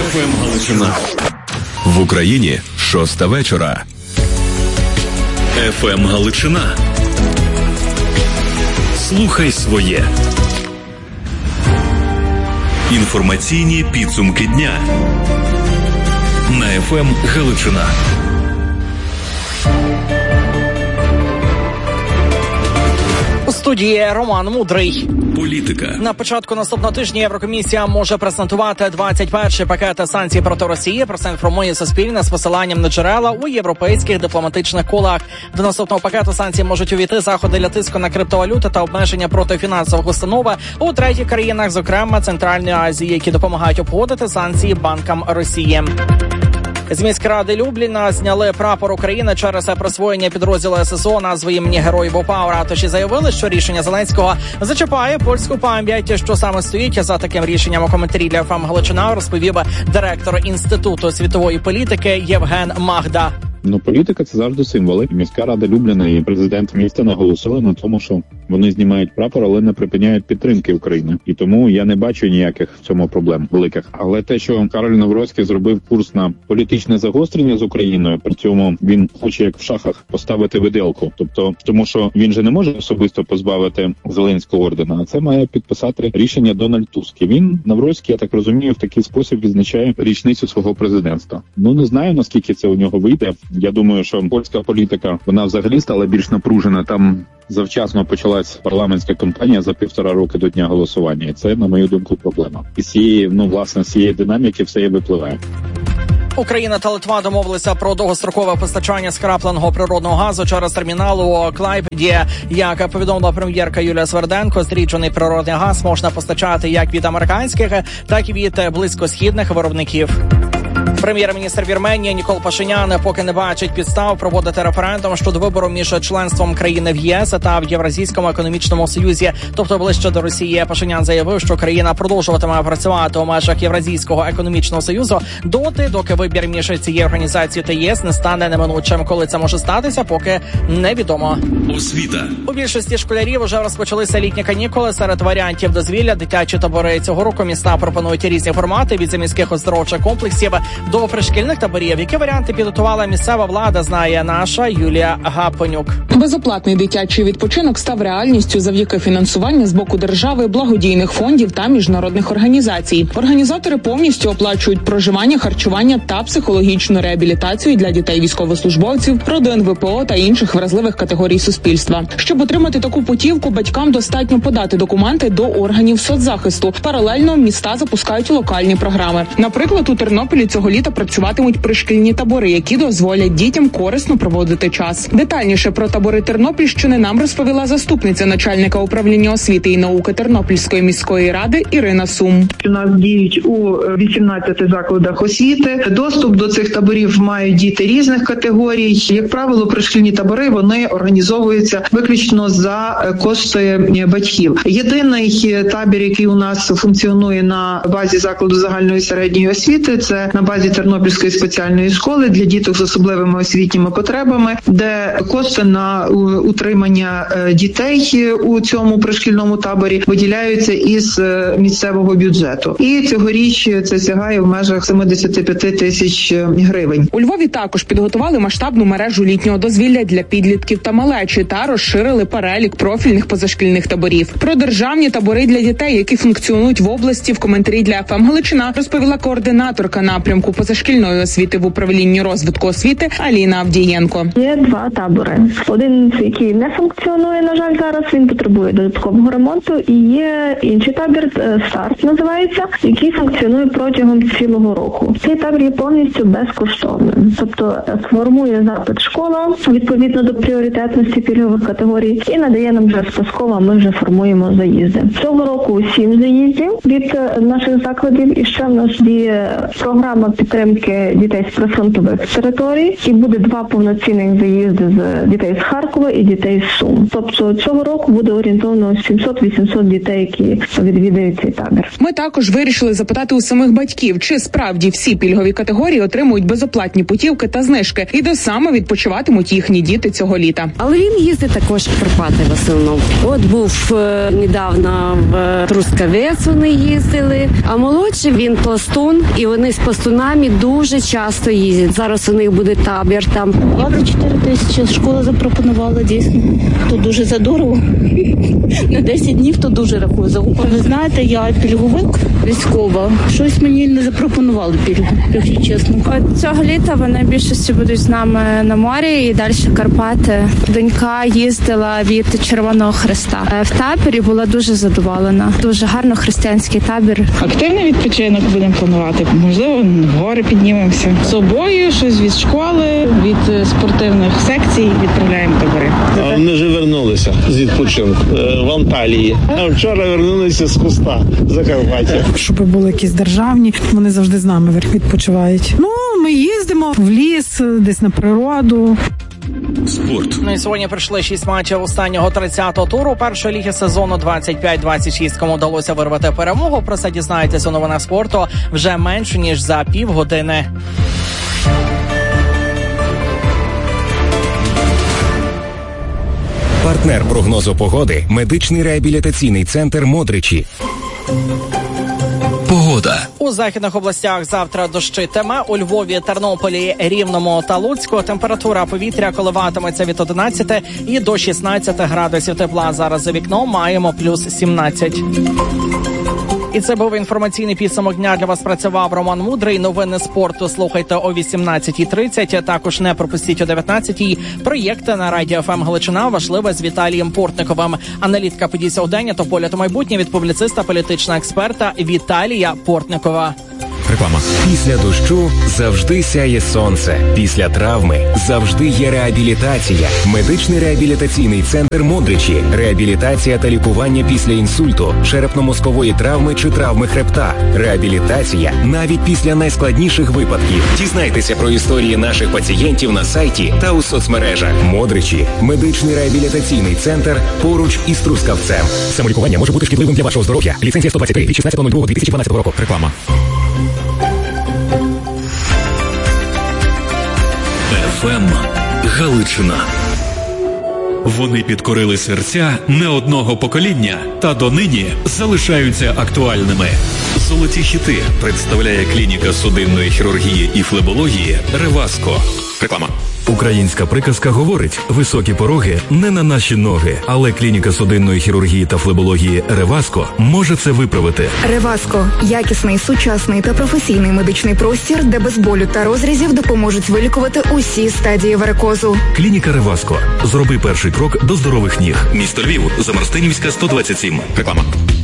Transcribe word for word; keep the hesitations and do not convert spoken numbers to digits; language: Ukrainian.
еф ем Галичина. В Україні шоста вечора. еф ем Галичина. Слухай своє. Інформаційні підсумки дня на еф ем Галичина. У студії Роман Мудрий. Політика. На початку наступного тижня Єврокомісія може презентувати двадцять перший пакет санкцій проти Росії. Про це інформує Суспільне з посиланням на джерела у європейських дипломатичних колах. До наступного пакету санкцій можуть увійти заходи для тиску на криптовалюти та обмеження проти фінансових установ у третіх країнах, зокрема Центральної Азії, які допомагають обходити санкції банкам Росії. З міськради Любліна зняли прапор України через присвоєння підрозділу ес ес о назви імені Героїв УПА. Ратуші заявили, що рішення Зеленського зачіпає польську пам'ять. Що саме стоїть за таким рішенням, у коментарі для еф ем Галичина розповів директор Інституту світової політики Євген Магда. Ну, політика – це завжди символи. Міська рада Любліна і президент міста наголосили на тому, що вони знімають прапор, але не припиняють підтримки України. І тому я не бачу ніяких в цьому проблем великих. Але те, що Кароль Навроцький зробив курс на політичне загострення з Україною, при цьому він хоче, як в шахах, поставити виделку. Тобто, тому що він же не може особисто позбавити Зеленського ордена, а це має підписати рішення Дональд Туск. І він, Навроцький, я так розумію, в такий спосіб відзначає річницю свого президентства. Ну, не знаю, наскільки це у нього вийде. Я думаю, що польська політика, вона взагалі стала більш напружена. Там завчасно почалась парламентська кампанія за півтора роки до дня голосування. І це, на мою думку, проблема. І з цієї, ну, власне, з цієї динаміки все і випливає. Україна та Литва домовилися про довгострокове постачання скрапленого природного газу через термінал у Клайпеді. Як повідомила прем'єрка Юлія Сверденко, зріджений природний газ можна постачати як від американських, так і від близькосхідних виробників. Прем'єр-міністр Вірменії Нікол Пашинян поки не бачить підстав проводити референдум щодо вибору між членством країни в ЄС та в Євразійському економічному союзі, тобто ближче до Росії. Пашинян заявив, що країна продовжуватиме працювати у межах Євразійського економічного союзу доти, доки вибір між цією організацією та ЄС не стане неминучим. Коли це може статися, поки невідомо. Освіта. У більшості школярів вже розпочалися літні канікули. Серед варіантів дозвілля дитячі табори. Цього року міста пропонують різні формати від заміських оздоровчих комплексів до пришкільних таборів. Які варіанти підготувала місцева влада, знає наша Юлія Гапонюк. Безоплатний дитячий відпочинок став реальністю завдяки фінансуванню з боку держави, благодійних фондів та міжнародних організацій. Організатори повністю оплачують проживання, харчування та психологічну реабілітацію для дітей військовослужбовців, родин ве пе о та інших вразливих категорій суспільства. Щоб отримати таку путівку, батькам достатньо подати документи до органів соцзахисту. Паралельно міста запускають локальні програми. Наприклад, у Тернополі цього літа працюватимуть пришкільні табори, які дозволять дітям корисно проводити час. Детальніше про табори Тернопільщини нам розповіла заступниця начальника управління освіти і науки Тернопільської міської ради Ірина Сум. У нас діють у вісімнадцяти закладах освіти. Доступ до цих таборів мають діти різних категорій. Як правило, пришкільні табори, вони організовуються виключно за кошти батьків. Єдиний табір, який у нас функціонує на базі закладу загальної середньої освіти, це на базі Тернопільської спеціальної школи для діток з особливими освітніми потребами, де кошти на утримання дітей у цьому пришкільному таборі виділяються із місцевого бюджету. І цьогоріч це сягає в межах сімдесят п'ять тисяч гривень. У Львові також підготували масштабну мережу літнього дозвілля для підлітків та малечі та розширили перелік профільних позашкільних таборів. Про державні табори для дітей, які функціонують в області, в коментарі для еф ем Галичина розповіла координаторка напрямку позашкільної освіти в управлінні розвитку освіти Аліна Авдієнко. Є два табори. Один, який не функціонує, на жаль, зараз, він потребує додаткового ремонту. І є інший табір, «Старт» називається, який функціонує протягом цілого року. Цей табір є повністю безкоштовним. Тобто формує запит школа відповідно до пріоритетності пільгових категорій і надає нам вже списково, а ми вже формуємо заїзди. Цього року сім заїздів від наших закладів. І ще в нас діє програма підтримки підтримки дітей з прифронтових територій, і буде два повноцінних заїзди з дітей з Харкова і дітей з Сум. Тобто цього року буде орієнтовно сімсот-вісімсот дітей, які відвідають цей табір. Ми також вирішили запитати у самих батьків, чи справді всі пільгові категорії отримують безоплатні путівки та знижки, і де саме відпочиватимуть їхні діти цього літа. Але він їздить також в Карпати в основному. От був е, недавно в Трускавець вони їздили, а молодший він пластун, і вони з пластунами дуже часто їздять. Зараз у них буде табір там. двадцять чотири тисячі школа запропонувала, дійсно. То дуже задорого. На десять днів то дуже рахую за губу. Ви знаєте, я пільговик військова. Щось мені не запропонували пільгу, якщо чесно. От цього літа вони більшості будуть з нами на морі і далі Карпати. Донька їздила від Червоного Хреста. В таборі була дуже задоволена. Дуже гарно християнський табір. Активний відпочинок будемо планувати. Можливо, в гори піднімемося. З собою, щось від школи, від спортивних секцій відправляємо табори. А вони вже вернулися з відпочинку в Анталії. А вчора вернулися з Куста, Закарпаття. Щоб були якісь державні, вони завжди з нами відпочивають. Ну, ми їздимо в ліс, десь на природу. Спорт. Ну і сьогодні прийшли шість матчів останнього тридцятого туру першої ліги сезону двадцять п'ять двадцять шість. Кому вдалося вирвати перемогу, про це дізнаєтесь у новинах спорту вже менше, ніж за півгодини. Партнер прогнозу погоди – медичний реабілітаційний центр «Модричі». Погода. У західних областях завтра дощитиме. У Львові, Тернополі, Рівному та Луцьку температура повітря коливатиметься від одинадцяти і до шістнадцяти градусів тепла. Зараз за вікном маємо плюс сімнадцять. І це був інформаційний підсумок дня. Для вас працював Роман Мудрий. Новини спорту слухайте о вісімнадцятій тридцять. Також не пропустіть о дев'ятнадцятій. Проєкти на Радіо еф ем Галичина важливе з Віталієм Портниковим. Аналітика подій сьогодення та погляд у майбутнє від публіциста, політичного експерта Віталія Портникова. Реклама. Після дощу завжди сяє сонце. Після травми завжди є реабілітація. Медичний реабілітаційний центр «Модричі». Реабілітація та лікування після інсульту, черепно-мозкової травми чи травми хребта. Реабілітація навіть після найскладніших випадків. Дізнайтеся про історії наших пацієнтів на сайті та у соцмережах. «Модричі» – медичний реабілітаційний центр поруч із Трускавцем. Самолікування може бути шкідливим для вашого здоров'я. Ліцензія сто двадцять три від шістнадцятого лютого дві тисячі дванадцятого року. Реклама. еф ем Галичина. Вони підкорили серця не одного покоління та донині залишаються актуальними. Золоті хіти представляє клініка судинної хірургії і флебології «Реваско». Реклама. Українська приказка говорить: високі пороги не на наші ноги, але клініка судинної хірургії та флебології «Реваско» може це виправити. «Реваско» – якісний, сучасний та професійний медичний простір, де без болю та розрізів допоможуть вилікувати усі стадії варикозу. Клініка «Реваско». Зроби перший крок до здорових ніг. Місто Львів, Замарстинівська, сто двадцять сім. Реклама.